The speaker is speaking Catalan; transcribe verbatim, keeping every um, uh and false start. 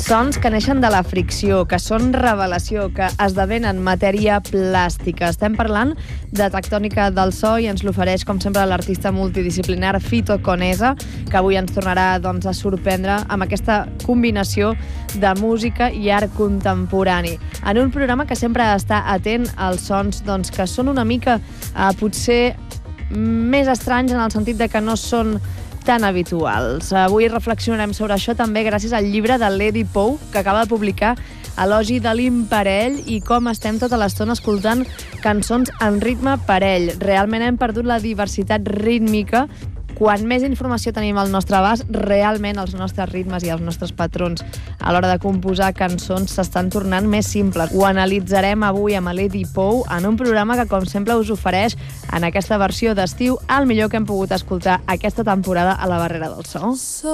Sons que neixen de la fricció, que són revelació, que esdevenen matèria plàstica. Estem parlant de tectònica del so i ens l'ofereix, com sempre, l'artista multidisciplinar Fito Conesa, que avui ens tornarà doncs, a sorprendre amb aquesta combinació de música i art contemporani. En un programa que sempre està atent als sons doncs, que són una mica, eh, potser, més estranys en el sentit de que no són tan habituals. Avui reflexionarem sobre això també gràcies al llibre de l'Eddie Pou, que acaba de publicar Elogi de l'imparell, i com estem tota l'estona escoltant cançons en ritme parell. Realment hem perdut la diversitat rítmica. Quan més informació tenim al nostre abast, realment els nostres ritmes i els nostres patrons a l'hora de composar cançons s'estan tornant més simples. Ho analitzarem avui amb l'Eddie Pou en un programa que, com sempre, us ofereix en aquesta versió d'estiu el millor que hem pogut escoltar aquesta temporada a la Barrera del So.